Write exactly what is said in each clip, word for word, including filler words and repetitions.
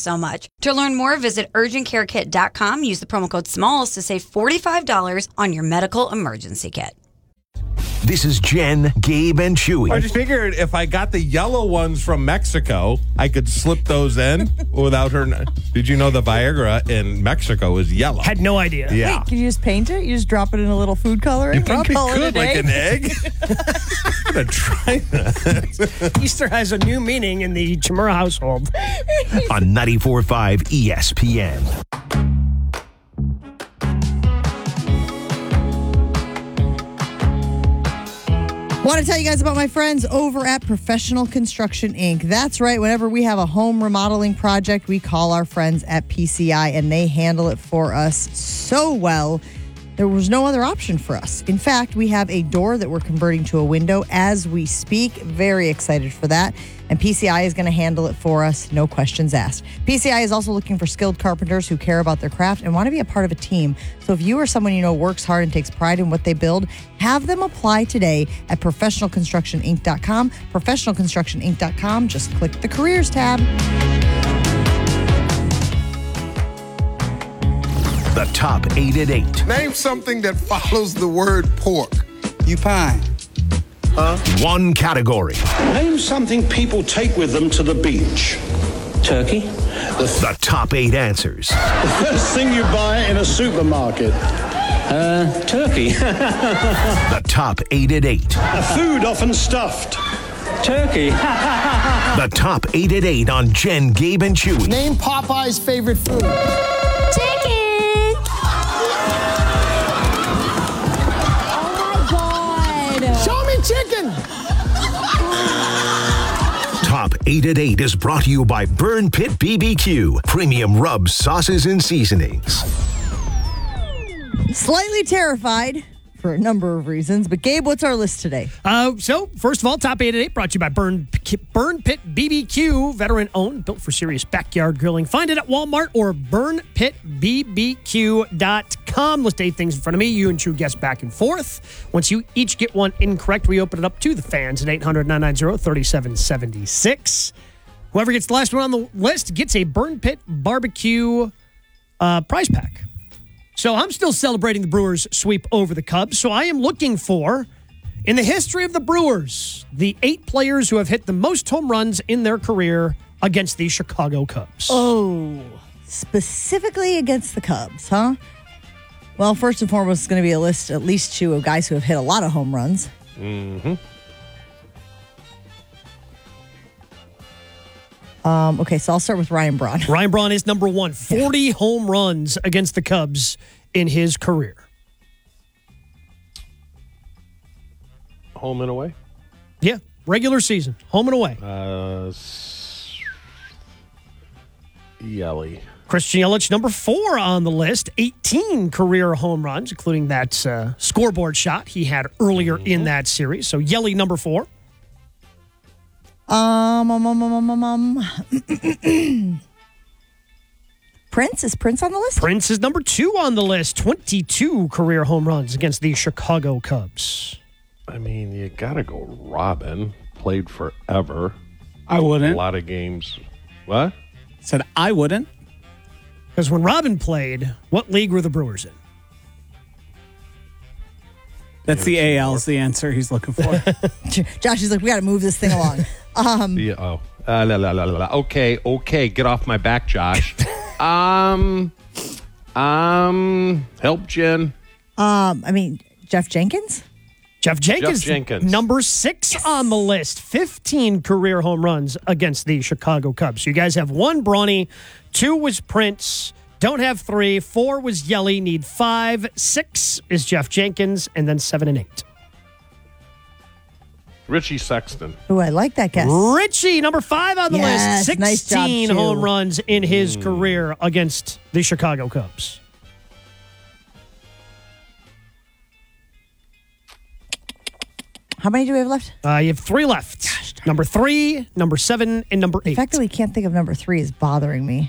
so much. To learn more, visit urgent care kit dot com. Use the promo code SMALLS to save forty-five dollars on your medical emergency kit. This is Jen, Gabe, and Chewy. I just figured if I got the yellow ones from Mexico, I could slip those in without her. Did you know the Viagra in Mexico is yellow? Had no idea. Yeah. Wait, can you just paint it? You just drop it in a little food coloring? You probably call could, it an like egg? an egg. I'm going to try that. Easter has a new meaning in the Chimera household. On ninety-four point five E S P N. Want to tell you guys about my friends over at Professional Construction Incorporated. That's right. Whenever we have a home remodeling project, we call our friends at P C I, and they handle it for us so well. There was no other option for us. In fact, we have a door that we're converting to a window as we speak. Very excited for that. And P C I is going to handle it for us, no questions asked. P C I is also looking for skilled carpenters who care about their craft and want to be a part of a team. So if you or someone you know works hard and takes pride in what they build, have them apply today at professional construction inc dot com. professional construction inc dot com. Just click the careers tab. The top eight at eight. Name something that follows the word pork. You pine. Huh? One category. Name something people take with them to the beach. Turkey. The, th- The top eight answers. the first thing you buy in a supermarket. Uh, turkey. The top eight at eight. A food often stuffed. Turkey. The top eight at eight on Jen, Gabe, and Chewy. Name Popeye's favorite food. Chicken. Oh my God. Show me chicken. Top eight at eight is brought to you by Burn Pit B B Q. Premium rubs, sauces, and seasonings. Slightly terrified for a number of reasons. But Gabe, what's our list today? Uh, so, first of all, top eight at eight brought to you by Burn, Burn Pit B B Q, veteran owned, built for serious backyard grilling. Find it at Walmart or burn pit b b q dot com. List eight things in front of me. You and True guess back and forth. Once you each get one incorrect, we open it up to the fans at eight hundred, nine nine zero, three seven seven six. Whoever gets the last one on the list gets a Burn Pit barbecue uh, prize pack. So I'm still celebrating the Brewers' sweep over the Cubs. So I am looking for, in the history of the Brewers, the eight players who have hit the most home runs in their career against the Chicago Cubs. Oh, specifically against the Cubs, huh? Well, first and foremost, it's going to be a list, at least two, of guys who have hit a lot of home runs. Mm-hmm. Um, okay, so I'll start with Ryan Braun. Ryan Braun is number one. forty yeah. home runs against the Cubs in his career. Home and away? Yeah, regular season. Home and away. Uh, Yelich. Christian Yelich, number four on the list. eighteen career home runs, including that uh, scoreboard shot he had earlier mm-hmm. in that series. So Yelich, number four. Um, um, um, um, um, um. Prince? Is Prince on the list? Prince is number two on the list. twenty-two career home runs against the Chicago Cubs. I mean, you got to go Robin. Played forever. I wouldn't. A lot of games. What? Said I wouldn't. Because when Robin played, what league were the Brewers in? That's the A L is the answer he's looking for. Josh is like, we got to move this thing along. Um, yeah, oh. Uh, la, la, la, la, la. Okay, okay. Get off my back, Josh. um, um, help Jen. Um, I mean, Jeff Jenkins? Jeff Jenkins, Jeff Jenkins. number six yes. on the list. fifteen career home runs against the Chicago Cubs. So you guys have one Brawny, two was Prince, don't have three, four was Yelich, need five, six is Jeff Jenkins, and then seven and eight. Richie Sexton. Oh, I like that guess. Richie, number five on the yes, list. sixteen nice home runs in his mm. career against the Chicago Cubs. How many do we have left? Uh, you have three left. Gosh, number three, number seven, and number eight. The fact that we can't think of number three is bothering me.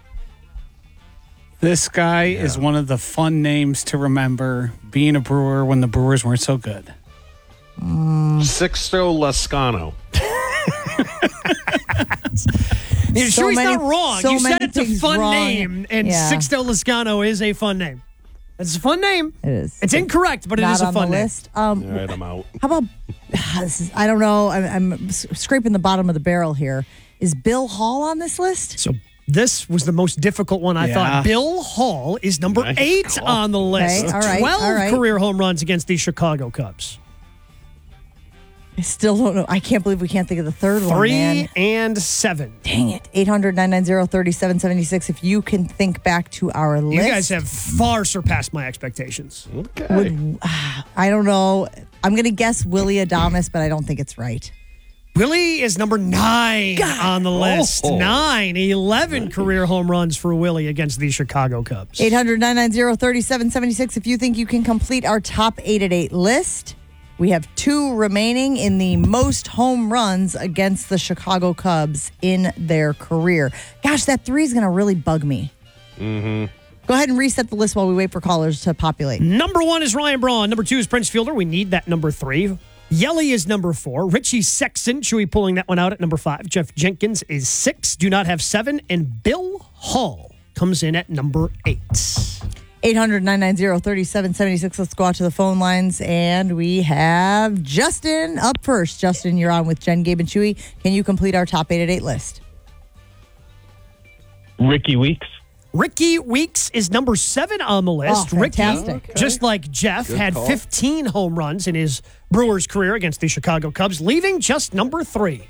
This guy yeah. is one of the fun names to remember being a Brewer when the Brewers weren't so good. Mm. Sixto Lascano. You're So sure he's many- not wrong. so you said many it's a things fun wrong. name, and Yeah. Sixto Lozcano is a fun name. It's a fun name. It is. It's incorrect, but it Not is a on fun the name. list. Um, All right, I'm out. How about this is, I don't know. I'm, I'm scraping the bottom of the barrel here. Is Bill Hall on this list? So this was the most difficult one, I Yeah. thought. Bill Hall is number Nice eight call. on the list. Okay, all right, twelve all right. career home runs against the Chicago Cubs. I still don't know. I can't believe we can't think of the third one, Three man. and seven. Dang it. eight hundred, nine nine zero, three seven seven six. If you can think back to our list. You guys have far surpassed my expectations. Okay. I don't know. I'm going to guess Willie Adames, but I don't think it's right. Willie is number nine on the list. Oh. Nine, eleven career home runs for Willie against the Chicago Cubs. eight hundred, nine nine zero, three seven seven six. If you think you can complete our top eight at eight list. We have two remaining in the most home runs against the Chicago Cubs in their career. Gosh, that three is going to really bug me. Mm-hmm. Go ahead and reset the list while we wait for callers to populate. Number one is Ryan Braun. Number two is Prince Fielder. We need that number three. Yelly is number four. Richie Sexton, Chewy pulling that one out at number five. Jeff Jenkins is six. Do not have seven. And Bill Hall comes in at number eight. eight hundred, nine nine zero, three seven seven six. Let's go out to the phone lines. And we have Justin up first. Justin, you're on with Jen, Gabe, and Chewy. Can you complete our top eight at eight list? Ricky Weeks. Ricky Weeks is number seven on the list. Oh, Ricky, fantastic. just like Jeff, had call. fifteen home runs in his Brewers career against the Chicago Cubs, leaving just number three.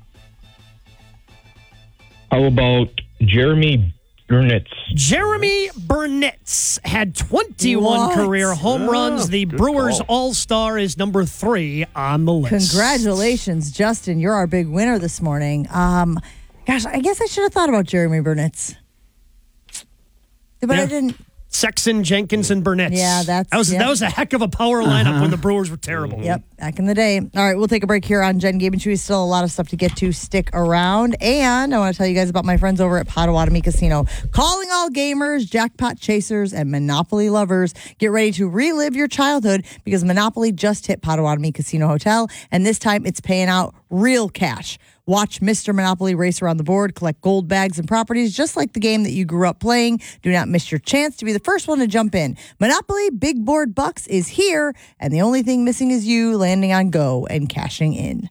How about Jeremy Burnitz? Jeremy Burnitz had twenty-one What? career home runs. The good Brewers call. All-Star is number three on the list. Congratulations, Justin. You're our big winner this morning. Um, gosh, I guess I should have thought about Jeremy Burnitz. But Yeah. I didn't. Sexton, Jenkins, and Burnitz. Yeah, that's- that was yeah. that was a heck of a power lineup when the Brewers were terrible. Yep, back in the day. All right, we'll take a break here on Jen, Gabe, and Chewy. Still a lot of stuff to get to. Stick around. And I want to tell you guys about my friends over at Potawatomi Casino. Calling all gamers, jackpot chasers, and Monopoly lovers. Get ready to relive your childhood because Monopoly just hit Potawatomi Casino Hotel, and this time it's paying out real cash. Watch Mister Monopoly race around the board, collect gold bags and properties, just like the game that you grew up playing. Do not miss your chance to be the first one to jump in. Monopoly Big Board Bucks is here, and the only thing missing is you landing on go and cashing in.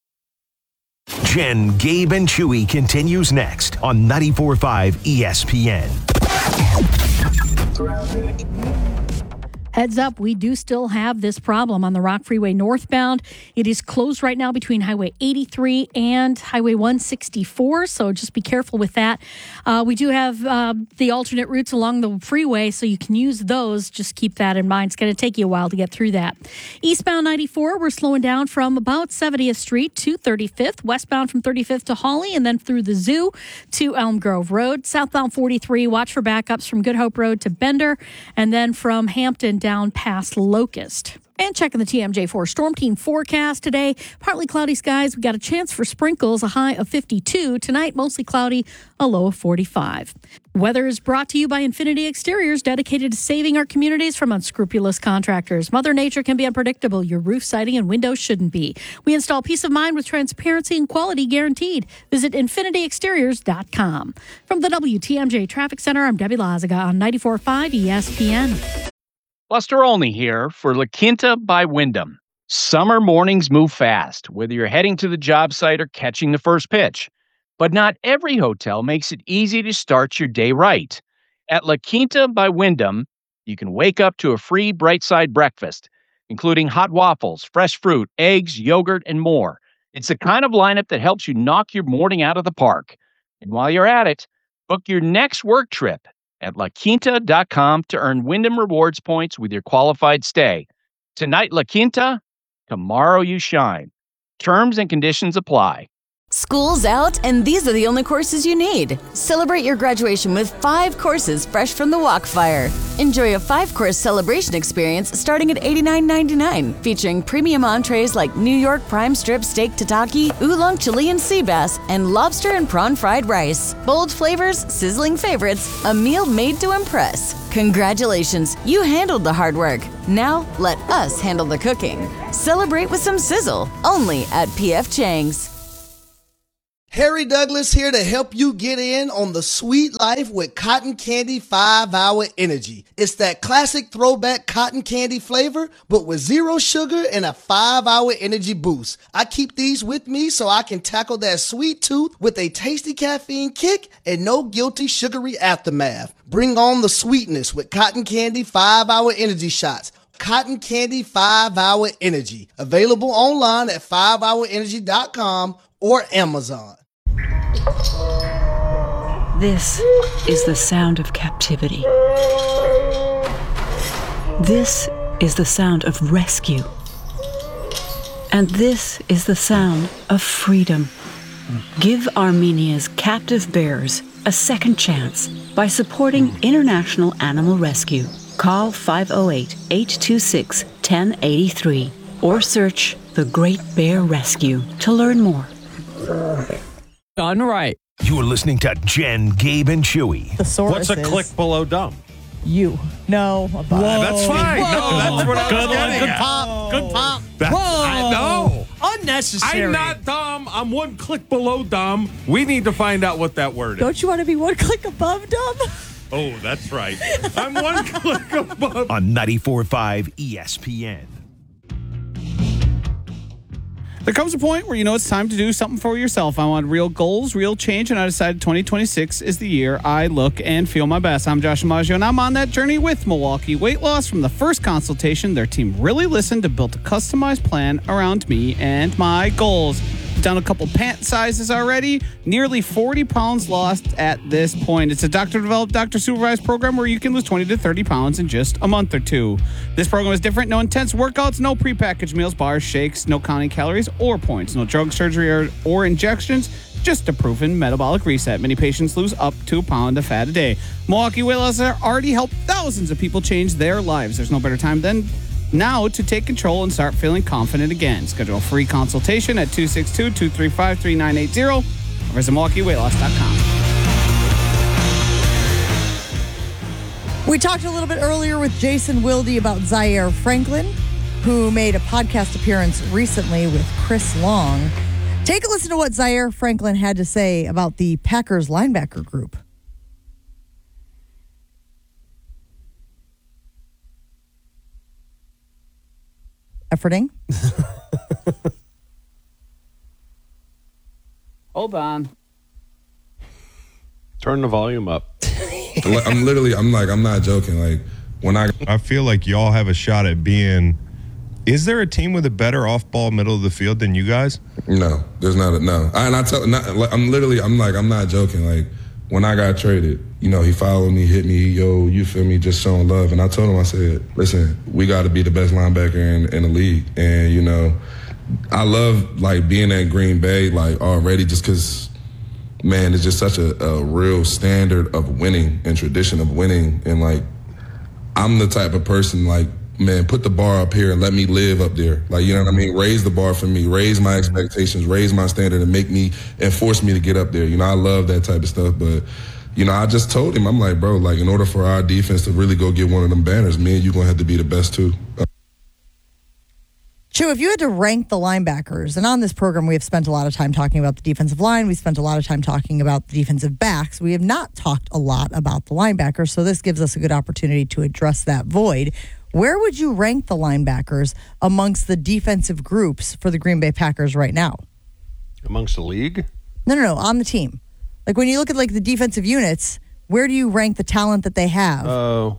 Jen, Gabe, and Chewy continues next on ninety-four point five E S P N. Heads up, we do still have this problem on the Rock Freeway northbound. It is closed right now between Highway eighty-three and Highway one sixty-four, so just be careful with that. Uh, we do have uh, the alternate routes along the freeway, so you can use those. Just keep that in mind. It's going to take you a while to get through that. Eastbound ninety-four, we're slowing down from about seventieth Street to thirty-fifth. Westbound from thirty-fifth to Hawley, and then through the Zoo to Elm Grove Road. Southbound forty-three, watch for backups from Good Hope Road to Bender, and then from Hampton down past Locust. And checking the T M J four Storm Team forecast today. Partly cloudy skies. We got a chance for sprinkles, a high of fifty-two. Tonight, mostly cloudy, a low of forty-five. Weather is brought to you by Infinity Exteriors, dedicated to saving our communities from unscrupulous contractors. Mother Nature can be unpredictable. Your roof, siding, and windows shouldn't be. We install peace of mind with transparency and quality guaranteed. Visit infinity exteriors dot com. From the W T M J Traffic Center, I'm Debbie Lazaga on ninety-four point five E S P N. Buster Olney here for La Quinta by Wyndham. Summer mornings move fast, whether you're heading to the job site or catching the first pitch. But not every hotel makes it easy to start your day right. At La Quinta by Wyndham, you can wake up to a free Bright Side breakfast, including hot waffles, fresh fruit, eggs, yogurt, and more. It's the kind of lineup that helps you knock your morning out of the park. And while you're at it, book your next work trip at la quinta dot com to earn Wyndham Rewards points with your qualified stay. Tonight, La Quinta, tomorrow you shine. Terms and conditions apply. School's out, and these are the only courses you need. Celebrate your graduation with five courses fresh from the Walkfire. Enjoy a five-course celebration experience starting at eighty-nine ninety-nine, featuring premium entrees like New York prime strip steak tataki, oolong Chilean sea bass, and lobster and prawn fried rice. Bold flavors, sizzling favorites, a meal made to impress. Congratulations, you handled the hard work. Now, let us handle the cooking. Celebrate with some sizzle, only at P F Chang's. Harry Douglas here to help you get in on the sweet life with Cotton Candy five hour Energy. It's that classic throwback cotton candy flavor, but with zero sugar and a five hour energy boost. I keep these with me so I can tackle that sweet tooth with a tasty caffeine kick and no guilty sugary aftermath. Bring on the sweetness with Cotton Candy five hour Energy shots. Cotton Candy five hour Energy. Available online at five hour energy dot com or Amazon. This is the sound of captivity. This is the sound of rescue. And this is the sound of freedom. Give Armenia's captive bears a second chance by supporting International Animal Rescue. Call five oh eight, eight two six, one oh eight three or search The Great Bear Rescue to learn more. Done right. You're listening to Jen, Gabe, and Chewy. What's a click below dumb? You. No. Above. Whoa. That's fine. Whoa. No, that's what I was Good one. getting Good at. pop. Good pop. That- Whoa. I know. Unnecessary. I'm not dumb. I'm one click below dumb. We need to find out what that word is. Don't you want to be one click above dumb? Oh, that's right. I'm one click above. On ninety-four point five E S P N. There comes a point where you know it's time to do something for yourself. I want real goals, real change, and I decided twenty twenty-six is the year I look and feel my best. I'm Josh Maggio, and I'm on that journey with Milwaukee Weight Loss. From the first consultation, their team really listened to build a customized plan around me and my goals. Done a couple pant sizes already. Nearly forty pounds lost at this point. It's a doctor-developed, doctor-supervised program where you can lose twenty to thirty pounds in just a month or two. This program is different. No intense workouts, no prepackaged meals, bars, shakes, no counting calories or points, no drug surgery or, or injections, just a proven metabolic reset. Many patients lose up to a pound of fat a day. Milwaukee Weight Loss has already helped thousands of people change their lives. There's no better time than now to take control and start feeling confident again. Schedule a free consultation at two six two, two three five, three nine eight zero or visit milwaukee weight loss dot com. We talked a little bit earlier with Jason Wilde about Zaire Franklin, who made a podcast appearance recently with Chris Long. Take a listen to what Zaire Franklin had to say about the Packers linebacker group. Efforting. Hold on. Turn the volume up. I'm literally, I'm like, I'm not joking. Like, when I. I feel like y'all have a shot at being. Is there a team with a better off-ball middle of the field than you guys? No, there's not. A, no. I, and I tell, not, I'm literally, I'm like, I'm not joking. Like, when I got traded, you know, he followed me, hit me, yo, you feel me, just showing love. And I told him, I said, listen, we got to be the best linebacker in, in the league. And, you know, I love, like, being at Green Bay, like, already just because, man, it's just such a, a real standard of winning and tradition of winning. And, like, I'm the type of person, like, man, put the bar up here and let me live up there. Like, you know what I mean? Raise the bar for me, raise my expectations, raise my standard and make me, and force me to get up there. You know, I love that type of stuff. But, you know, I just told him, I'm like, bro, like, in order for our defense to really go get one of them banners, me and you going to have to be the best too. Uh- Chew, if you had to rank the linebackers, and on this program we have spent a lot of time talking about the defensive line, we spent a lot of time talking about the defensive backs. We have not talked a lot about the linebackers, so this gives us a good opportunity to address that void. Where would you rank the linebackers amongst the defensive groups for the Green Bay Packers right now? Amongst the league? No, no, no, on the team. Like when you look at like the defensive units, where do you rank the talent that they have? Oh.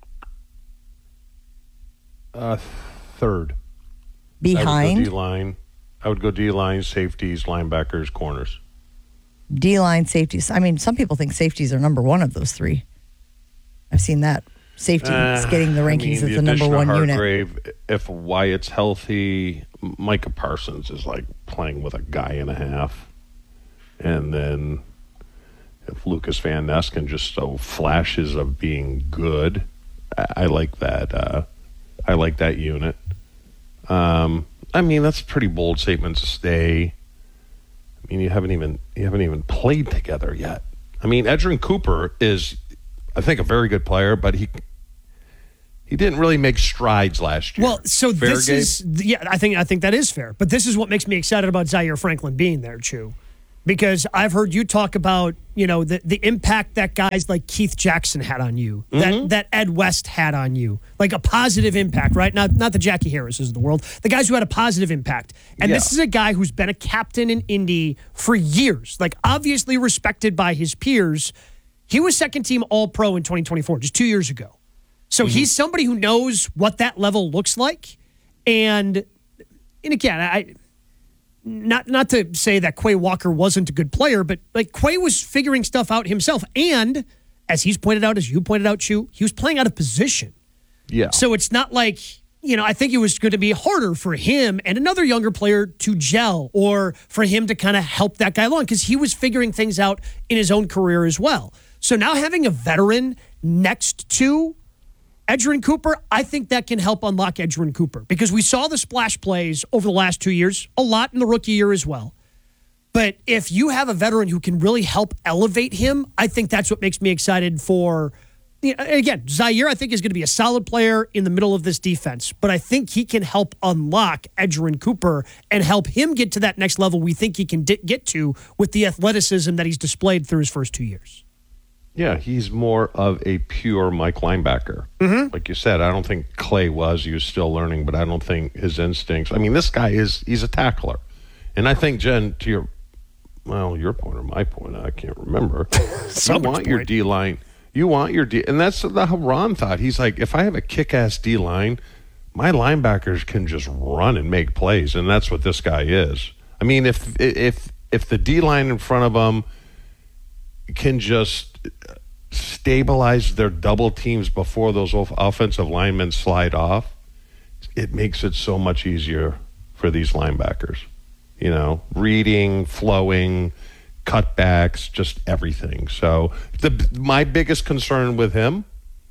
Uh, uh, third. Behind? I would go D-line. I would go D-line, safeties, linebackers, corners. D-line, safeties. I mean, some people think safeties are number one of those three. I've seen that. Safety is uh, getting the rankings I mean, as the, the number one Hargrave, unit. If Wyatt's healthy, Micah Parsons is like playing with a guy and a half. And then if Lucas Van Ness can just show flashes of being good, I, I like that. Uh, I like that unit. Um, I mean, that's a pretty bold statement to stay. I mean, you haven't even you haven't even played together yet. I mean, Edgerrin Cooper is, I think, a very good player, but he he didn't really make strides last year. Well, so fair, this Gabe? is yeah, I think I think that is fair. But this is what makes me excited about Zaire Franklin being there, Chew. because I've heard you talk about, you know, the, the impact that guys like Keith Jackson had on you, Mm-hmm. that, that Ed West had on you, like a positive impact, right? Not not the Jackie Harrises of the world, the guys who had a positive impact. And Yeah. this is a guy who's been a captain in Indy for years, like obviously respected by his peers. He was second team All-Pro in twenty twenty-four, just two years ago. So Mm-hmm. he's somebody who knows what that level looks like. And, and again, I... Not not to say that Quay Walker wasn't a good player, but like Quay was figuring stuff out himself. And as he's pointed out, as you pointed out, Chu, he was playing out of position. Yeah. So it's not like, you know, I think it was going to be harder for him and another younger player to gel or for him to kind of help that guy along because he was figuring things out in his own career as well. So now having a veteran next to Edgerrin Cooper, I think that can help unlock Edgerrin Cooper because we saw the splash plays over the last two years, a lot in the rookie year as well. But if you have a veteran who can really help elevate him, I think that's what makes me excited for, you know, again, Zaire I think is going to be a solid player in the middle of this defense, but I think he can help unlock Edgerrin Cooper and help him get to that next level we think he can di- get to with the athleticism that he's displayed through his first two years. Yeah, he's more of a pure Mike linebacker. Mm-hmm. Like you said, I don't think Clay was. He was still learning, but I don't think his instincts. I mean, this guy is, he's a tackler. And I think, Jen, to your, well, your point or my point, I can't remember. You want your D-line. You want your D, and that's the, how Ron thought. He's like, if I have a kick-ass D-line, my linebackers can just run and make plays, and that's what this guy is. I mean, if if if the D-line in front of him can just stabilize their double teams before those offensive linemen slide off, it makes it so much easier for these linebackers. You know, reading, flowing, cutbacks, just everything. So the my biggest concern with him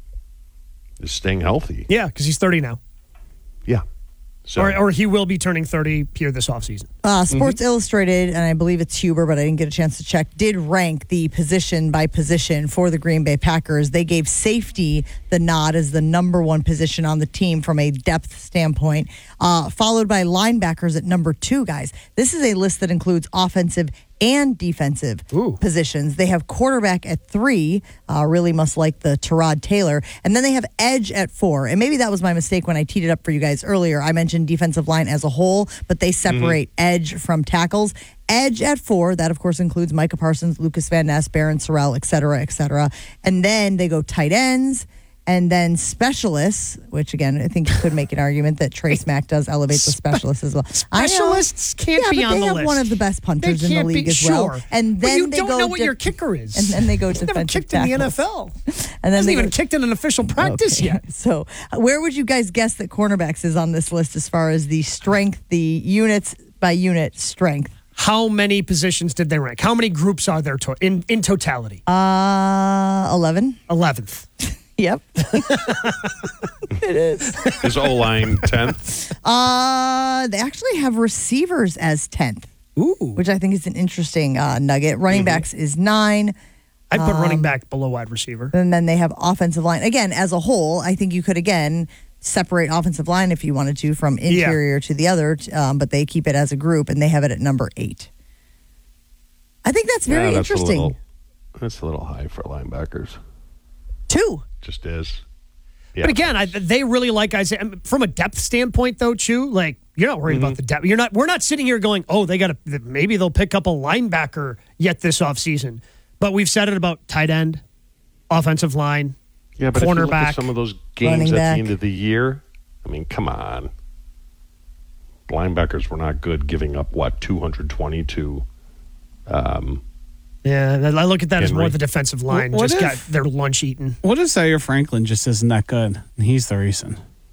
is staying healthy. Yeah, because he's thirty now. Yeah. So, Or, or he will be turning thirty here this offseason. Uh, Sports Illustrated, and I believe it's Huber, but I didn't get a chance to check, did rank the position by position for the Green Bay Packers. They gave safety the nod as the number one position on the team from a depth standpoint, uh, followed by linebackers at number two, guys. This is a list that includes offensive and defensive Ooh. positions. They have quarterback at three, uh, really must like the Tyrod Taylor. And then they have edge at four. And maybe that was my mistake when I teed it up for you guys earlier. I mentioned defensive line as a whole, but they separate mm-hmm. edge from tackles. Edge at four, that of course includes Micah Parsons, Lucas Van Ness, Barron Sorrell, et cetera, et cetera. And then they go tight ends. And then specialists, which again, I think you could make an argument that Trace Mack does elevate the specialists as well. Specialists can't yeah, be but on they the have list. one of the best punters they in the can't league be, as well. Sure. And then but you they don't go know what de- your kicker is. And then they go He's defensive never kicked tackles. in the N F L. And then hasn't they even go, kicked in an official practice okay. yet. So where would you guys guess that cornerbacks is on this list as far as the strength, the units by unit strength? How many positions did they rank? How many groups are there to- in, in totality? Uh, eleven. eleventh. Yep. It is. Is O-line tenth? Uh, they actually have receivers as tenth. Ooh. Which I think is an interesting uh, nugget. Running mm-hmm. backs is nine. I'd put um, running back below wide receiver. And then they have offensive line. Again, as a whole, I think you could, again, separate offensive line if you wanted to from interior yeah. to the other, um, but they keep it as a group, and they have it at number eight. I think that's very yeah, that's interesting. A little, that's a little high for linebackers. Two. Just is. Yeah. But again, I, they really like Isaiah. From a depth standpoint, though, Chu, like, you're not worried mm-hmm. about the depth. You're not. We're not sitting here going, oh, they got to, maybe they'll pick up a linebacker yet this offseason. But we've said it about tight end, offensive line, yeah, but cornerback. If you look at some of those games at back. the end of the year, I mean, come on. Linebackers were not good, giving up, what, two hundred twenty-two. Um, yeah, I look at that as Henry. more the defensive line. What just if, got their lunch eaten. What if Zaire Franklin just isn't that good? And he's the reason.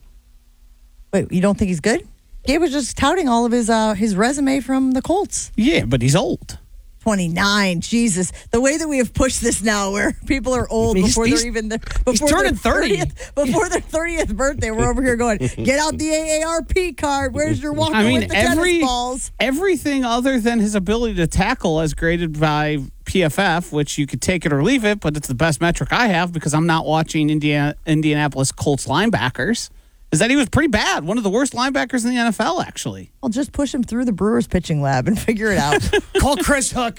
Wait, you don't think he's good? Gabe was just touting all of his uh, his resume from the Colts. Yeah, but he's old. twenty-nine. Jesus. The way that we have pushed this now where people are old He's- before he's- they're even there. he's Before turning their thirty. thirtieth Before their thirtieth birthday, we're over here going, get out the A A R P card. Where's your walker I mean, with the every tennis balls? everything other than his ability to tackle, as graded by P F F, which you could take it or leave it, but it's the best metric I have because I'm not watching Indiana, Indianapolis Colts linebackers. is that he was pretty bad. One of the worst linebackers in the N F L, actually. Well, just push him through the Brewers pitching lab and figure it out. Call Chris Hook.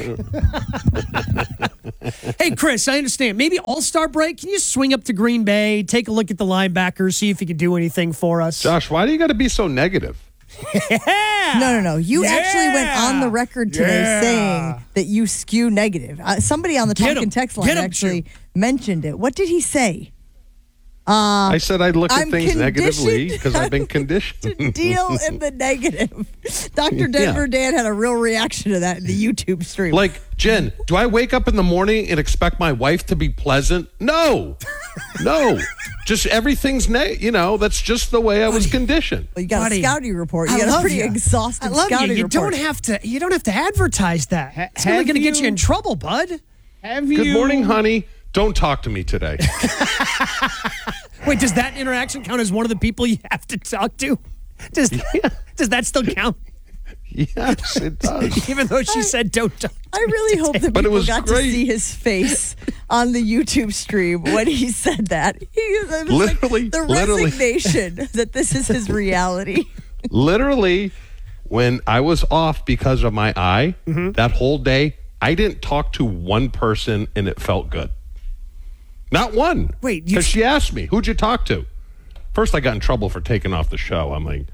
Hey, Chris, I understand. Maybe All-Star break. Can you swing up to Green Bay, take a look at the linebackers, see if you can do anything for us? Josh, why do you got to be so negative? Yeah. No, no, no. You Yeah. actually went on the record today Yeah. saying that you skew negative. Uh, somebody on the Get talking 'em. text line Get 'em, actually mentioned it. What did he say? Uh, I said I'd look at I'm things negatively conditioned- because I've been to conditioned. deal in the negative. Doctor Denver Yeah. Dan had a real reaction to that in the YouTube stream. Like, Jen, do I wake up in the morning and expect my wife to be pleasant? No. No. Just everything's, ne- you know, that's just the way I was conditioned. Well, you got Buddy, a scouting report. You I got a love pretty you. exhaustive I love you. scouting You report. don't have to. You don't have to advertise that. It's really have going to get you you- in trouble, bud. Have you? Good morning, honey. Don't talk to me today. Wait, does that interaction count as one of the people you have to talk to? Does does that still count? Yes, it does. Even though she said don't talk. I really hope that But it people was got great. to see his face on the YouTube stream when he said that. He it was like Literally, the literally. resignation that this is his reality. Literally, when I was off because of my eye, Mm-hmm. that whole day, I didn't talk to one person and it felt good. Not one. Wait, you- because she asked me, who'd you talk to? First, I got in trouble for taking off the show. I'm like,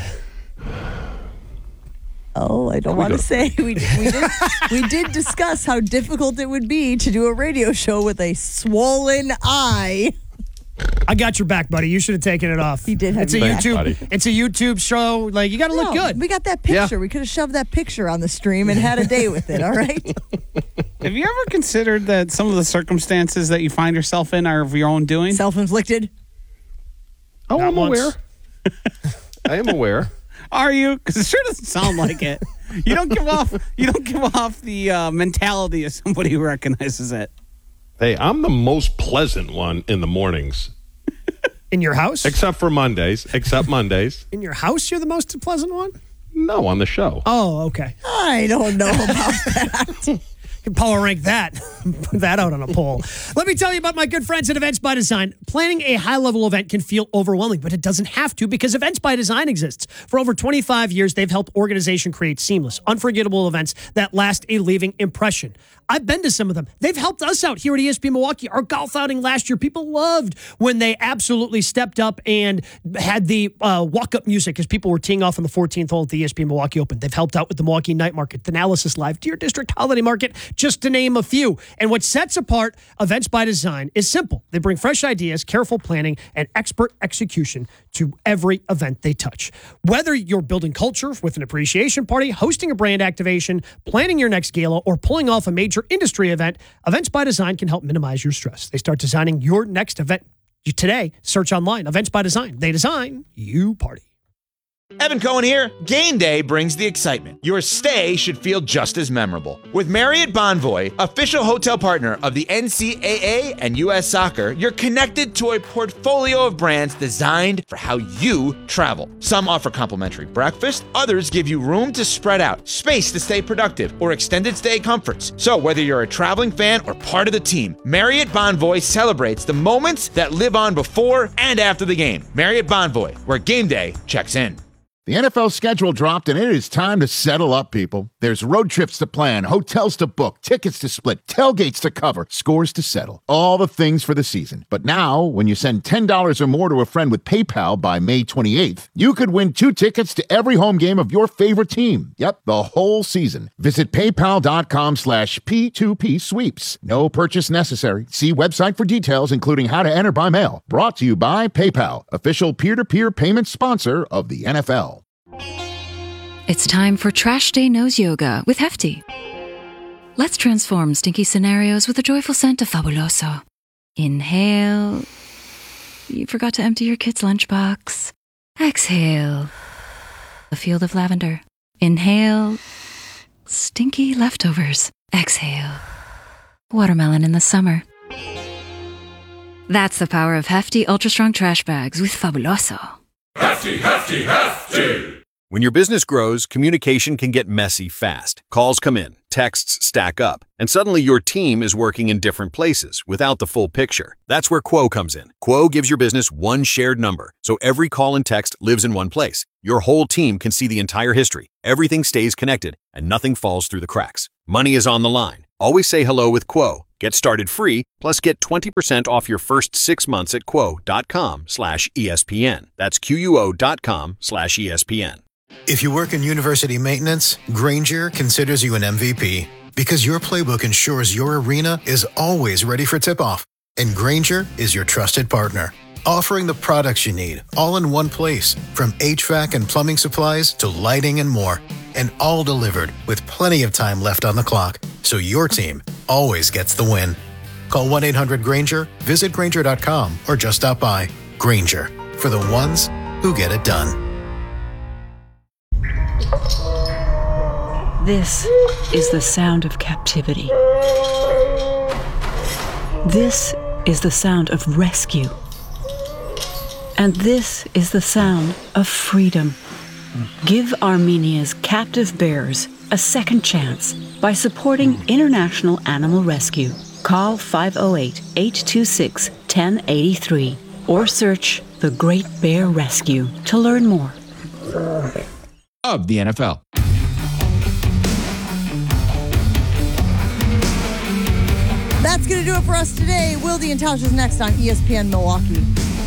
Oh, I don't we want to go- say. We, we, did, we did discuss how difficult it would be to do a radio show with a swollen eye. I got your back, buddy. You should have taken it off. He did have It's a your back. YouTube. Buddy. It's a YouTube show. Like you got to look No, good. We got that picture. We could have shoved that picture on the stream and had a day with it, all right? Have you ever considered that some of the circumstances that you find yourself in are of your own doing? Self-inflicted? oh, Not I'm once. aware. I am aware. Are you? Because it sure doesn't sound like it. You don't give off. You don't give off the uh, mentality of somebody who recognizes it. Hey, I'm the most pleasant one in the mornings, In your house? except for Mondays. Except Mondays. In your house, you're the most pleasant one? No, on the show. Oh, okay. I don't know about that. Can power rank that. Put that out on a poll. Let me tell you about my good friends at Events by Design. Planning a high-level event can feel overwhelming, but it doesn't have to because Events by Design exists. For over twenty-five years, they've helped organizations create seamless, unforgettable events that last a lasting impression. I've been to some of them. They've helped us out here at E S P N Milwaukee. Our golf outing last year, people loved when they absolutely stepped up and had the uh, walk-up music as people were teeing off on the fourteenth hole at the E S P N Milwaukee Open. They've helped out with the Milwaukee Night Market, the Analysis Live, Deer District Holiday Market, just to name a few. And what sets apart Events by Design is simple. They bring fresh ideas, careful planning, and expert execution to every event they touch. Whether you're building culture with an appreciation party, hosting a brand activation, planning your next gala, or pulling off a major industry event, Events by Design can help minimize your stress. They start designing your next event today. Search online, Events by Design. They design, you party. Evan Cohen here. Game day brings the excitement. Your stay should feel just as memorable. With Marriott Bonvoy, official hotel partner of the N C double A and U S Soccer, you're connected to a portfolio of brands designed for how you travel. Some offer complimentary breakfast, others give you room to spread out, space to stay productive, or extended stay comforts. So whether you're a traveling fan or part of the team, Marriott Bonvoy celebrates the moments that live on before and after the game. Marriott Bonvoy, where game day checks in. The N F L schedule dropped, and it is time to settle up, people. There's road trips to plan, hotels to book, tickets to split, tailgates to cover, scores to settle. All the things for the season. But now, when you send ten dollars or more to a friend with PayPal by May twenty-eighth, you could win two tickets to every home game of your favorite team. Yep, the whole season. Visit paypal.com slash P2P sweeps. No purchase necessary. See website for details, including how to enter by mail. Brought to you by PayPal, official peer-to-peer payment sponsor of the N F L. It's time for Trash Day Nose Yoga with Hefty. Let's transform stinky scenarios with a joyful scent of Fabuloso. Inhale. You forgot to empty your kid's lunchbox. Exhale. A field of lavender. Inhale. Stinky leftovers. Exhale. Watermelon in the summer. That's the power of Hefty Ultra Strong Trash Bags with Fabuloso. Hefty, hefty, hefty! When your business grows, communication can get messy fast. Calls come in, texts stack up, and suddenly your team is working in different places without the full picture. That's where Quo comes in. Quo gives your business one shared number, so every call and text lives in one place. Your whole team can see the entire history. Everything stays connected, and nothing falls through the cracks. Money is on the line. Always say hello with Quo. Get started free, plus get twenty percent off your first six months at quo.com slash ESPN. That's Q-U-O dot com slash ESPN. If you work in university maintenance, Grainger considers you an M V P because your playbook ensures your arena is always ready for tip-off. And Grainger is your trusted partner, offering the products you need all in one place, from H V A C and plumbing supplies to lighting and more, and all delivered with plenty of time left on the clock, so your team always gets the win. Call one eight hundred Grainger, visit Grainger dot com, or just stop by. Grainger, for the ones who get it done. This is the sound of captivity. This is the sound of rescue. And this is the sound of freedom. Give Armenia's captive bears a second chance by supporting International Animal Rescue. Call five oh eight, eight two six, one oh eight three or search The Great Bear Rescue to learn more. Of the N F L. That's going to do it for us today. Wilde and Tausch is next on E S P N Milwaukee.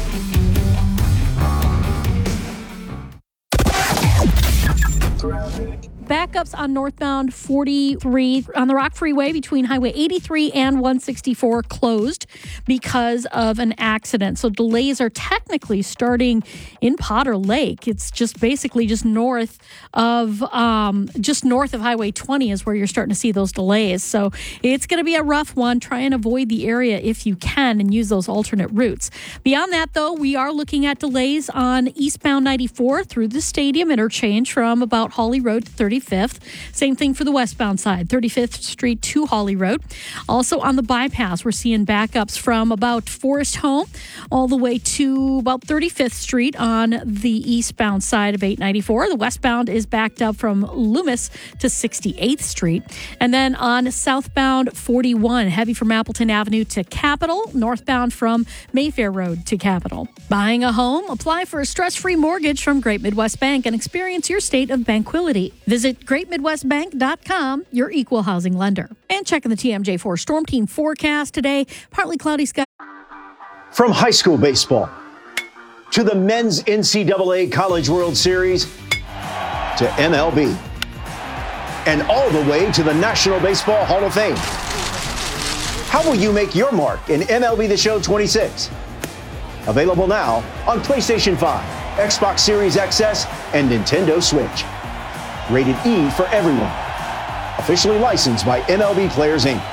Backups on northbound forty-three on the Rock Freeway between Highway eighty-three and one sixty-four closed because of an accident. So delays are technically starting in Potter Lake. It's just basically just north of um, just north of Highway twenty is where you're starting to see those delays. So it's going to be a rough one. Try and avoid the area if you can and use those alternate routes. Beyond that, though, we are looking at delays on eastbound ninety-four through the Stadium interchange from about Hawley Road to thirty-fifth. Same thing for the westbound side, thirty-fifth Street to Hawley Road. Also on the bypass, we're seeing backups from about Forest Home all the way to about thirty-fifth Street on the eastbound side of eight ninety-four. The westbound is backed up from Loomis to sixty-eighth Street. And then on southbound forty-one, heavy from Appleton Avenue to Capitol, northbound from Mayfair Road to Capitol. Buying a home? Apply for a stress-free mortgage from Great Midwest Bank and experience your state of banquility. Visit great midwest bank dot com, your equal housing lender. And checking the T M J four Storm Team forecast today, partly cloudy sky. From high school baseball to the men's N C double A College World Series to M L B and all the way to the National Baseball Hall of Fame. How will you make your mark in M L B The Show twenty-six? Available now on PlayStation five, Xbox Series X S, and Nintendo Switch. Rated E for everyone. Officially licensed by M L B Players, Incorporated.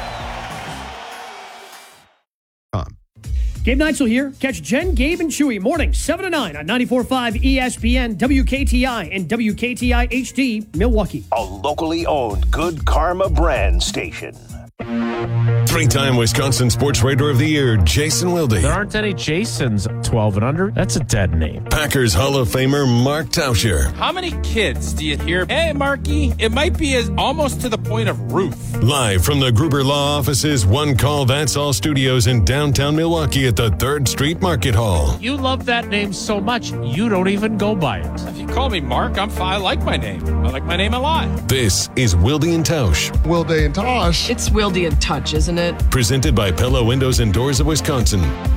Gabe Neitzel here. Catch Jen, Gabe, and Chewy mornings seven to nine on ninety-four point five E S P N, W K T I, and W K T I H D, Milwaukee. A locally owned Good Karma brand station. Three-time Wisconsin Sports Writer of the Year, Jason Wilde. There aren't any Jasons twelve and under. That's a dead name. Packers Hall of Famer Mark Tauscher. How many kids do you hear, hey, Marky? It might be as almost to the point of Ruth. Live from the Gruber Law Office's One Call That's All studios in downtown Milwaukee at the third Street Market Hall. You love that name so much, you don't even go by it. If you call me Mark, I'm fine. I like my name. I like my name a lot. This is Wilde and Tausch. Wilde and Tausch. It's Wilde and Touch, isn't it? Presented by Pella Windows and Doors of Wisconsin.